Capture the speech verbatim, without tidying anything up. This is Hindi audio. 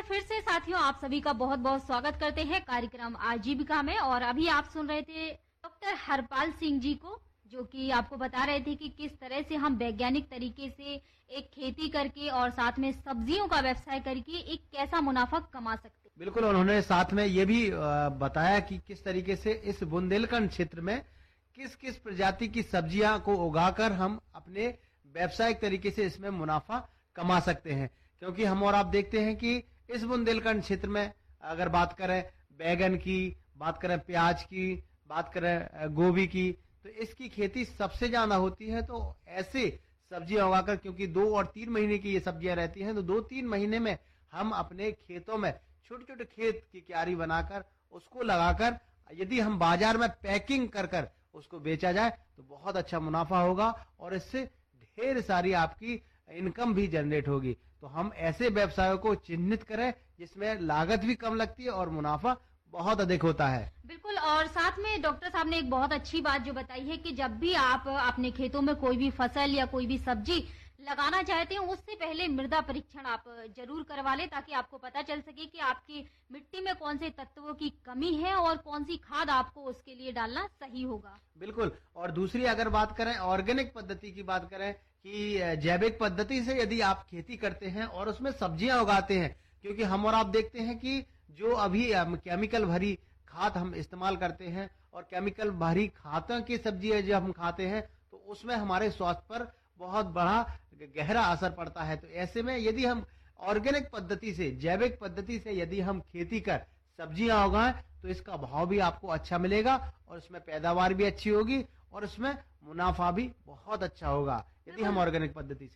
फिर से साथियों आप सभी का बहुत बहुत स्वागत करते हैं कार्यक्रम आजीविका में। और अभी आप सुन रहे थे डॉक्टर हरपाल सिंह जी को, जो कि आपको बता रहे थे कि किस तरह से हम वैज्ञानिक तरीके से एक खेती करके और साथ में सब्जियों का व्यवसाय करके एक कैसा मुनाफा कमा सकते हैं। बिल्कुल, उन्होंने साथ में ये भी बताया कि किस तरीके से इस बुंदेलखंड क्षेत्र में किस किस प्रजाति की सब्जियां को उगाकर हम अपने व्यावसायिक तरीके से इसमें मुनाफा कमा सकते हैं। क्योंकि हम और आप देखते हैं कि इस बुंदेलखंड क्षेत्र में अगर बात करें बैगन की, बात करें प्याज की, बात करें गोभी की, तो इसकी खेती सबसे ज्यादा होती है। तो ऐसे सब्जियां उगाकर, क्योंकि दो और तीन महीने की ये सब्जियां रहती हैं, तो दो तीन महीने में हम अपने खेतों में छोटे छोटे खेत की क्यारी बनाकर उसको लगाकर यदि हम बाजार में पैकिंग कर कर उसको बेचा जाए तो बहुत अच्छा मुनाफा होगा और इससे ढेर सारी आपकी इनकम भी जनरेट होगी। तो हम ऐसे व्यवसायों को चिन्हित करें जिसमें लागत भी कम लगती है और मुनाफा बहुत अधिक होता है। बिल्कुल, और साथ में डॉक्टर साहब ने एक बहुत अच्छी बात जो बताई है कि जब भी आप अपने खेतों में कोई भी फसल या कोई भी सब्जी लगाना चाहते हैं उससे पहले मृदा परीक्षण आप जरूर करवा लें, ताकि आपको पता चल सके कि आपकी मिट्टी में कौन से तत्वों की कमी है और कौन सी खाद आपको उसके लिए डालना सही होगा। बिल्कुल, और दूसरी अगर बात करें ऑर्गेनिक पद्धति की बात करें कि जैविक पद्धति से यदि आप खेती करते हैं और उसमें सब्जियां उगाते हैं, क्योंकि हम और आप देखते हैं कि जो अभी केमिकल भरी खाद हम इस्तेमाल करते हैं और केमिकल भरी खादों की सब्जियां जो हम खाते हैं तो उसमें हमारे स्वास्थ्य पर बहुत बड़ा गहरा असर पड़ता है। तो ऐसे में यदि हम ऑर्गेनिक पद्धति से, जैविक पद्धति से यदि हम खेती कर सब्जियां उगाएं तो इसका भाव भी आपको अच्छा मिलेगा और इसमें पैदावार भी अच्छी होगी और इसमें मुनाफा भी बहुत अच्छा होगा यदि हम ऑर्गेनिक पद्धति से